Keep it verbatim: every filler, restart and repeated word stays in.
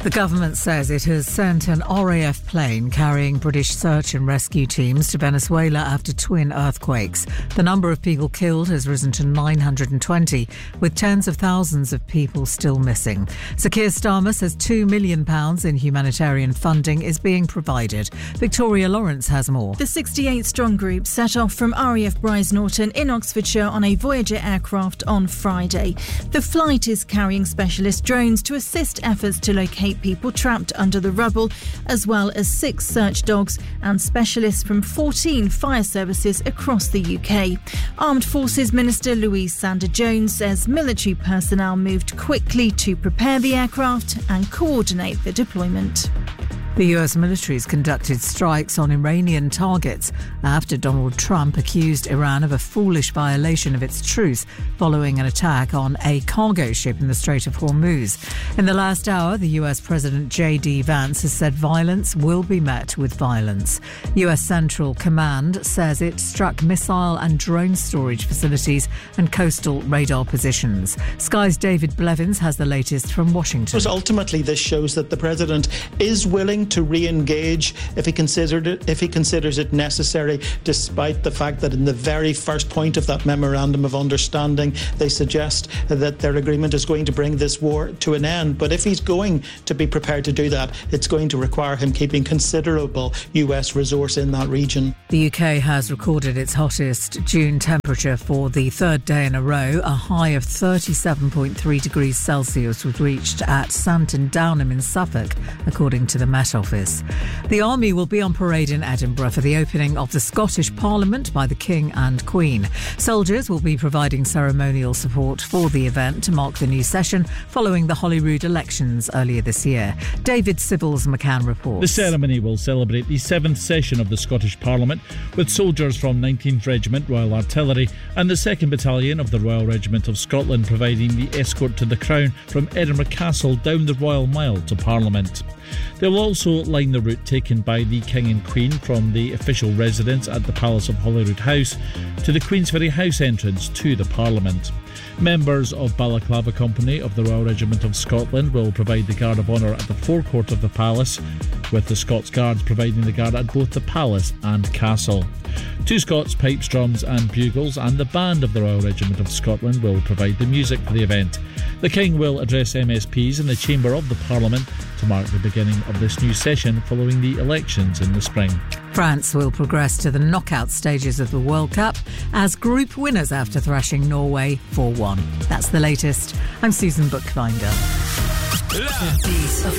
The government says it has sent an R A F plane carrying British search and rescue teams to Venezuela after twin earthquakes. The number of people killed has risen to nine hundred twenty, with tens of thousands of people still missing. Sir Keir Starmer says two million pounds in humanitarian funding is being provided. Victoria Lawrence has more. The sixty-eight strong group set off from R A F Brize Norton in Oxfordshire on a Voyager aircraft on Friday. The flight is carrying specialist drones to assist efforts to locate people trapped under the rubble, as well as six search dogs and specialists from fourteen fire services across the U K. Armed Forces Minister Louise Sander-Jones says military personnel moved quickly to prepare the aircraft and coordinate the deployment. The U S military has conducted strikes on Iranian targets after Donald Trump accused Iran of a foolish violation of its truce following an attack on a cargo ship in the Strait of Hormuz. In the last hour, the U S President J D Vance has said violence will be met with violence. U S Central Command says it struck missile and drone storage facilities and coastal radar positions. Sky's David Blevins has the latest from Washington. Because ultimately this shows that the President is willing to re-engage if he considered it, if he considers it necessary, despite the fact that in the very first point of that memorandum of understanding they suggest that their agreement is going to bring this war to an end. But if he's going to be prepared to do that, it's going to require him keeping considerable U S resource in that region. The U K has recorded its hottest June temperature for the third day in a row. A high of thirty-seven point three degrees Celsius was reached at Santon Downham in Suffolk, according to the Met Office. The Army will be on parade in Edinburgh for the opening of the Scottish Parliament by the King and Queen. Soldiers will be providing ceremonial support for the event to mark the new session following the Holyrood elections earlier this year. David Sybil's McCann reports. The ceremony will celebrate the seventh session of the Scottish Parliament, with soldiers from nineteenth Regiment Royal Artillery and the second Battalion of the Royal Regiment of Scotland providing the escort to the Crown from Edinburgh Castle down the Royal Mile to Parliament. They will also line the route taken by the King and Queen from the official residence at the Palace of Holyrood House to the Queensferry House entrance to the Parliament. Members of Balaclava Company of the Royal Regiment of Scotland will provide the Guard of Honour at the forecourt of the Palace, with the Scots Guards providing the guard at both the Palace and Castle. Two Scots pipes, drums and bugles and the band of the Royal Regiment of Scotland will provide the music for the event. The King will address M S Ps in the Chamber of the Parliament to mark the beginning of this new session following the elections in the spring. France will progress to the knockout stages of the World Cup as group winners after thrashing Norway four one. That's the latest. I'm Susan Bookbinder.